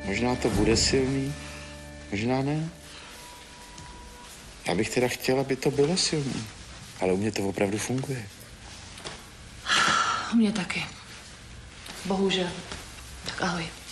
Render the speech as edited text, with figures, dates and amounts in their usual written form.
Možná to bude silný, možná ne. Já bych teda chtěla, aby to bylo silný, ale u mě to opravdu funguje. U mě taky. Bohužel. Tak ahoj.